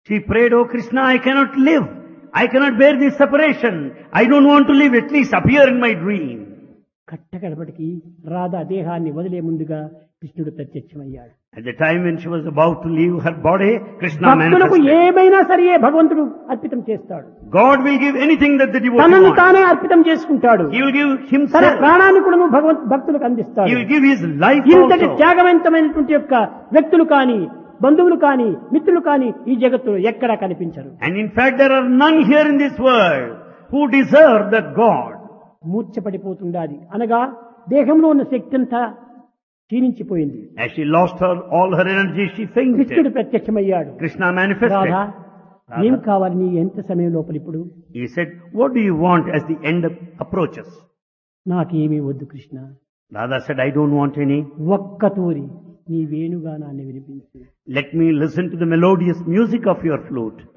She prayed, "Oh Krishna, I cannot live. I cannot bear this separation. I don't want to live. At least appear in my dream." కట్టకడపటికి Radha దేహాన్ని వదిలే ముందుగా కృష్ణుడు ప్రత్యక్షమయ్యాడు. At the time when she was about to leave her body, Krishna భక్తులకు manifested. ఏమైనా సరే భగవంతుడు అర్పితం చేస్తాడు. God will give anything that the devotee తనను wants. తానే అర్పితం చేసుకుంటాడు. He will give తన himself. ప్రాణాన్ని కూడా భక్తులకు He అందిస్తాడు. will give his life ఇంతటి also. త్యాగవంతమైనటువంటి యొక్క వ్యక్తులు కానీ బంధువులు కానీ మిత్రులు కానీ ఈ జగత్తులో ఎక్కడా కనిపించరు. And in fact, there are none here in this world who deserve that God. మూర్ఛపడిపోతుండాది అనగా దేహంలో ఉన్న శక్తి అంతా క్షీణించిపోయింది. As she lost all her energy, she కృష్ణుడు fainted. ప్రత్యక్షమయ్యాడు. Krishna manifested. రాధా ఏం కావాలి నీ ఎంత సమయం లోపల ఇప్పుడు? He said, "What do you want as the end approaches?" నాకేమీ వద్దు Krishna, Radha said, "I don't want any. ఒక్క తూరి నీ వేణుగానాన్ని వినిపించు. Let me listen to the melodious music of your flute."